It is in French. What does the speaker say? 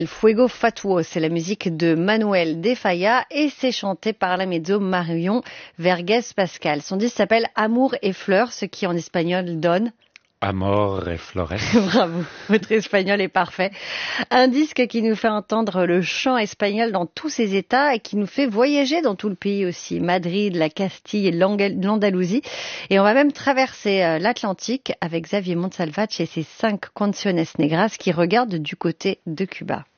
El Fuego Fatuo, c'est la musique de Manuel de Falla et c'est chanté par la mezzo Marion Vergès Pascal. Son disque s'appelle Amour et fleurs, ce qui en espagnol donne... Amor et Flores. Bravo, votre espagnol est parfait. Un disque qui nous fait entendre le chant espagnol dans tous ses états et qui nous fait voyager dans tout le pays aussi. Madrid, la Castille et l'Andalousie. Et on va même traverser l'Atlantique avec Xavier Montsalvatch et ses 5 canciones negras qui regardent du côté de Cuba.